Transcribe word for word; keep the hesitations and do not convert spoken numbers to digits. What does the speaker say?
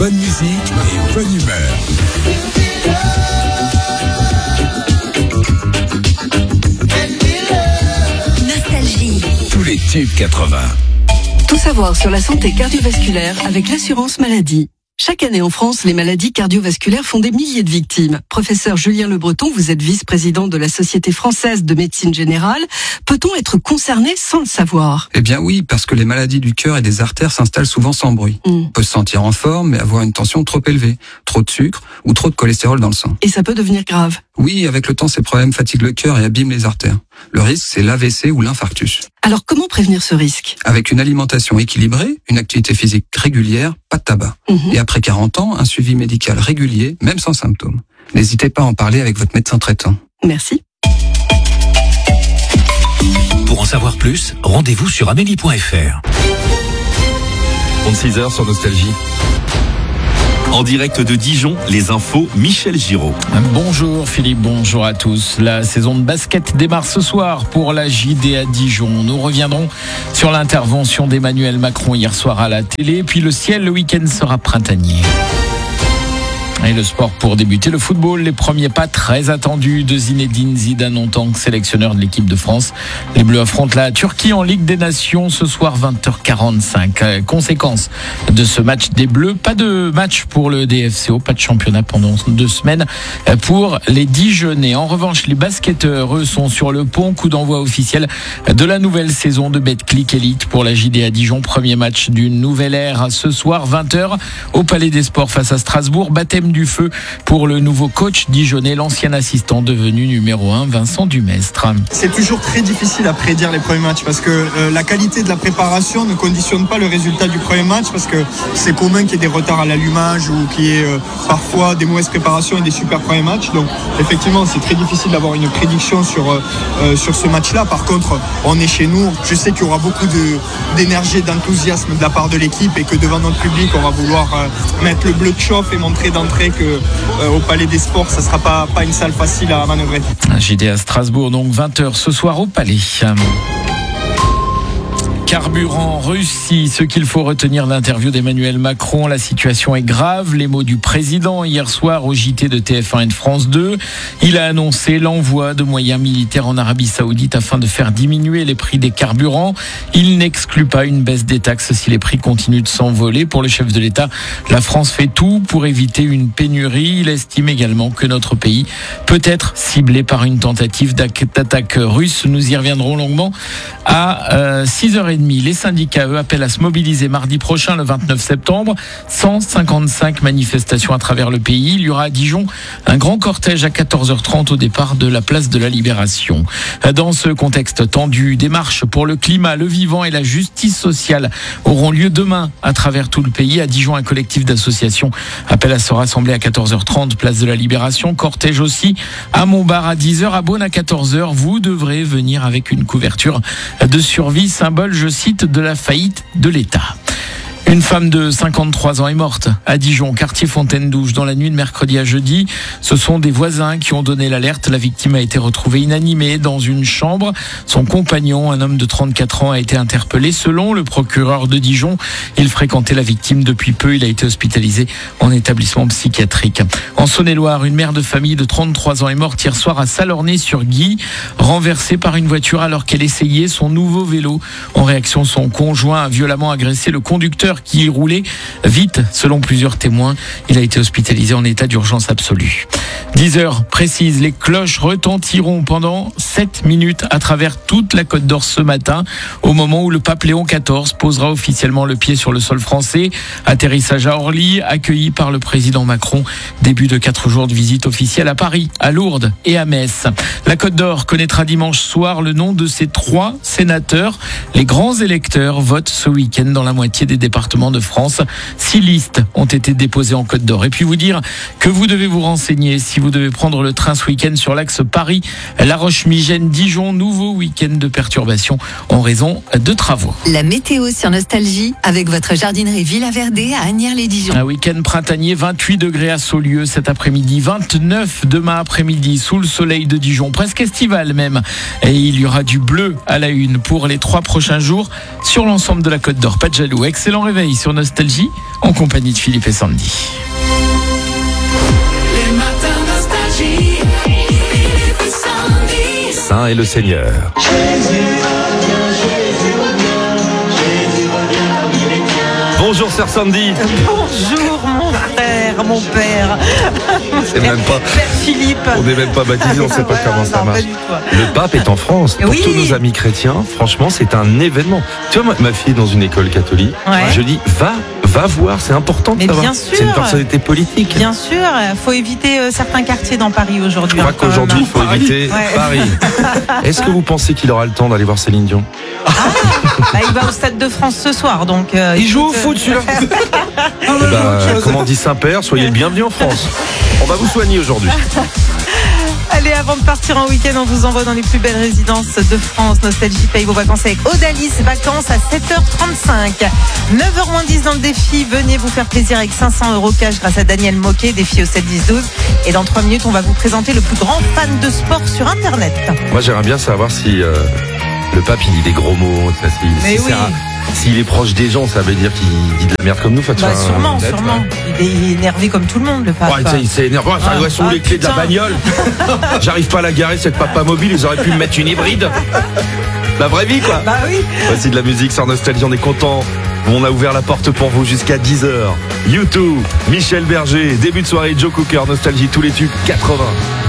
Bonne musique et bonne humeur. Nostalgie. Tous les tubes quatre-vingts. Tout savoir sur la santé cardiovasculaire avec l'assurance maladie. Chaque année en France, les maladies cardiovasculaires font des milliers de victimes. Professeur Julien Le Breton, vous êtes vice-président de la Société française de médecine générale. Peut-on être concerné sans le savoir ? Eh bien oui, parce que les maladies du cœur et des artères s'installent souvent sans bruit. Mm. On peut se sentir en forme, mais avoir une tension trop élevée, trop de sucre ou trop de cholestérol dans le sang. Et ça peut devenir grave ? Oui, avec le temps, ces problèmes fatiguent le cœur et abîment les artères. Le risque, c'est l'A V C ou l'infarctus. Alors comment prévenir ce risque ? Avec une alimentation équilibrée, une activité physique régulière, pas de tabac. Mmh. Et après quarante ans, un suivi médical régulier, même sans symptômes. N'hésitez pas à en parler avec votre médecin traitant. Merci. Pour en savoir plus, rendez-vous sur amélie point f r. trente-six heures sur Nostalgie. En direct de Dijon, les infos, Michel Giraud. Bonjour Philippe, bonjour à tous. La saison de basket démarre ce soir pour la J D à Dijon. Nous reviendrons sur l'intervention d'Emmanuel Macron hier soir à la télé. Puis le ciel, le week-end sera printanier. Et le sport pour débuter, le football, les premiers pas très attendus de Zinedine Zidane en tant que sélectionneur de l'équipe de France. Les Bleus affrontent la Turquie en Ligue des Nations ce soir vingt heures quarante-cinq. Conséquence de ce match des Bleus, pas de match pour le D F C O, pas de championnat pendant deux semaines pour les Dijonnais. En revanche, les basketteurs, eux, sont sur le pont. Coup d'envoi officiel de la nouvelle saison de Betclic Elite pour la J D à Dijon. Premier match d'une nouvelle ère ce soir vingt heures au Palais des Sports face à Strasbourg. Baptême du feu pour le nouveau coach dijonnais, l'ancien assistant devenu numéro un, Vincent Dumestre. C'est toujours très difficile à prédire les premiers matchs parce que euh, la qualité de la préparation ne conditionne pas le résultat du premier match, parce que c'est commun qu'il y ait des retards à l'allumage ou qu'il y ait euh, parfois des mauvaises préparations et des super premiers matchs. Donc effectivement, c'est très difficile d'avoir une prédiction sur, euh, sur ce match-là. Par contre, on est chez nous. Je sais qu'il y aura beaucoup de, d'énergie et d'enthousiasme de la part de l'équipe et que devant notre public, on va vouloir euh, mettre le bleu de chauffe et montrer d'entrée que euh, au Palais des Sports, ça ne sera pas, pas une salle facile à manœuvrer. J D à Strasbourg, donc vingt heures ce soir au Palais. Carburant, Russie, ce qu'il faut retenir de l'interview d'Emmanuel Macron, la situation est grave. Les mots du président hier soir au J T de T F un et de France deux. Il a annoncé l'envoi de moyens militaires en Arabie Saoudite afin de faire diminuer les prix des carburants. Il n'exclut pas une baisse des taxes si les prix continuent de s'envoler. Pour le chef de l'État, la France fait tout pour éviter une pénurie. Il estime également que notre pays peut être ciblé par une tentative d'attaque russe. Nous y reviendrons longuement à euh, six heures trente. Les syndicats, eux, appellent à se mobiliser mardi prochain, le vingt-neuf septembre. cent cinquante-cinq manifestations à travers le pays. Il y aura à Dijon un grand cortège à quatorze heures trente au départ de la place de la Libération. Dans ce contexte tendu, des marches pour le climat, le vivant et la justice sociale auront lieu demain à travers tout le pays. À Dijon, un collectif d'associations appelle à se rassembler à quatorze heures trente, place de la Libération. Cortège aussi à Montbard à dix heures, à Beaune à quatorze heures. Vous devrez venir avec une couverture de survie, symbole, je cite, de la faillite de l'État. Une femme de cinquante-trois ans est morte à Dijon, quartier Fontaine-Douche, dans la nuit de mercredi à jeudi. Ce sont des voisins qui ont donné l'alerte. La victime a été retrouvée inanimée dans une chambre. Son compagnon, un homme de trente-quatre ans, a été interpellé. Selon le procureur de Dijon, il fréquentait la victime depuis peu. Il a été hospitalisé en établissement psychiatrique. En Saône-et-Loire, une mère de famille de trente-trois ans est morte hier soir à Salornay-sur-Guy, renversée par une voiture alors qu'elle essayait son nouveau vélo. En réaction, son conjoint a violemment agressé le conducteur qui roulait vite, selon plusieurs témoins. Il a été hospitalisé en état d'urgence absolue. dix heures précises, les cloches retentiront pendant sept minutes à travers toute la Côte d'Or ce matin, au moment où le pape Léon quatorze posera officiellement le pied sur le sol français. Atterrissage à Orly, accueilli par le président Macron. Début de quatre jours de visite officielle à Paris, à Lourdes et à Metz. La Côte d'Or connaîtra dimanche soir le nom de ses trois sénateurs. Les grands électeurs votent ce week-end dans la moitié des départements de France. Six listes ont été déposées en Côte d'Or. Et puis vous dire que vous devez vous renseigner si vous devez prendre le train ce week-end sur l'axe Paris-La Roche-Migène-Dijon. Nouveau week-end de perturbation en raison de travaux. La météo sur Nostalgie avec votre jardinerie Villa Verdé à Asnières-les-Dijon. Un week-end printanier, vingt-huit degrés à Saulieu cet après-midi, vingt-neuf demain après-midi sous le soleil de Dijon, presque estival même. Et il y aura du bleu à la une pour les trois prochains jours sur l'ensemble de la Côte d'Or. Pas de jaloux. Excellent réveil sur Nostalgie en compagnie de Philippe et Sandy. Les matins Nostalgie, Philippe et Sandy. Saint est le Seigneur. Bonjour sœur Sandy. Bonjour mon frère, mon père. C'est même pas. Père Philippe. On n'est même pas baptisé, on ne sait pas Ouais, comment ça non, marche. pas du tout. Le pape est en France. Pour Oui. tous nos amis chrétiens, franchement, c'est un événement. Tu vois, ma, ma fille est dans une école catholique. Ouais. Je dis, va, va voir, c'est important de Mais savoir. bien C'est sûr. une personnalité politique. Bien sûr, il faut éviter euh, certains quartiers dans Paris aujourd'hui. Je crois hein, quand qu'aujourd'hui, il même. faut éviter Ouais. Paris. Est-ce que vous pensez qu'il aura le temps d'aller voir Céline Dion? Bah, il va au Stade de France ce soir, donc. euh, Il joue au écoute, foot, celui-là. Eh ben, comme on dit Saint-Père, soyez le bienvenu en France. On va vous soigner aujourd'hui. Allez, avant de partir en week-end, on vous envoie dans les plus belles résidences de France. Nostalgie paye vos vacances avec Odalis, vacances à sept heures trente-cinq. neuf heures moins dix dans le défi. Venez vous faire plaisir avec cinq cents euros cash grâce à Daniel Moquet, défi au sept dix douze. Et dans trois minutes, on va vous présenter le plus grand fan de sport sur Internet. Moi, j'aimerais bien savoir si euh, le pape, il dit des gros mots. Ça, si, Mais si oui. c'est un- S'il est proche des gens, ça veut dire qu'il dit de la merde comme nous. Enfin, tu Bah, vois, sûrement, peut-être, sûrement. ouais. Il est, il est énervé comme tout le monde, le pape. Ouais, tu sais, il s'est énervé. Ça Ah, doit sont ah, les clés de la putain. bagnole. J'arrive pas à la garer, cette papa mobile. Ils auraient pu me mettre une hybride. La vraie vie, quoi. Bah oui. Voici de la musique sur Nostalgie, on est content. On a ouvert la porte pour vous jusqu'à dix heures. YouTube, Michel Berger, début de soirée, Joe Cooker, Nostalgie, tous les tubes quatre-vingts.